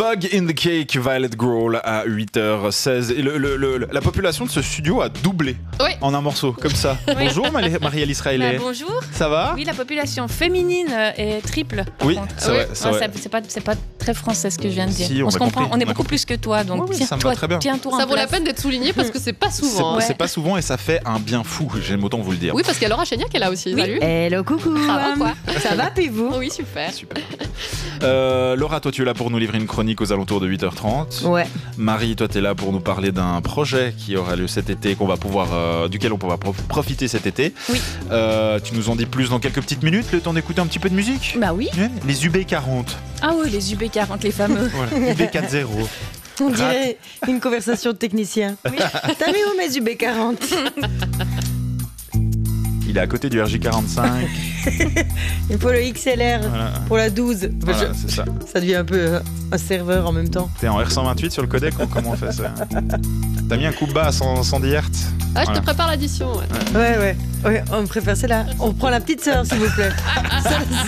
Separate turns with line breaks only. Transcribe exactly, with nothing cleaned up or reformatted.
Dog in the Cake, Violet Growl à huit heures seize. Et le, le, le, la population de ce studio a doublé
oui.
en un morceau, comme ça. Oui. Bonjour Marie-Alice Raillet.
Bah, bonjour.
Ça va?
Oui, la population féminine est triple.
Oui, c'est vrai. C'est,
ouais,
vrai.
c'est, pas, c'est pas très français ce que je viens de dire.
Si, on,
on se comprend,
compris,
on est
on
beaucoup
compris.
plus que toi. Donc
oui, oui,
tiens,
ça me
toi,
va très bien.
tiens-toi en
Ça vaut
place.
la peine d'être souligné parce que c'est pas souvent.
C'est,
ouais.
c'est pas souvent et ça fait un bien fou, j'aime autant vous le dire.
Oui, parce qu'il y a Laura Chéniac qui est là aussi.
Oui.
Salut.
Hello, coucou.
Ça va quoi?
Ça va, puis vous?
Oui, super.
Super. Euh, Laura, toi tu es là pour nous livrer une chronique aux alentours de huit heures trente.
Ouais.
Marie, toi tu es là pour nous parler d'un projet qui aura lieu cet été, qu'on va pouvoir, euh, duquel on pourra pro- profiter cet été.
Oui.
Euh, tu nous en dis plus dans quelques petites minutes, le temps d'écouter un petit peu de musique.
Bah oui.
Ouais, les U B quarante.
Ah oui, les U B quarante, les fameux.
Voilà, U B quarante.
On dirait une conversation de technicien. Oui. T'as mis où mes U B quarante?
Il est à côté du R J quarante-cinq.
Il faut le X L R
Voilà.
pour la douze. Enfin,
Voilà,
je-
c'est ça.
Ça devient un peu euh, un serveur en même temps.
T'es en R cent vingt-huit sur le codec, ou comment on fait ça? T'as mis un coup de bas à cent, cent dix hertz.
Ah, je
Voilà.
te prépare l'addition. Ouais.
Ouais, ouais. Ouais, on préfère celle-là. On prend la petite sœur, s'il vous plaît. Celle-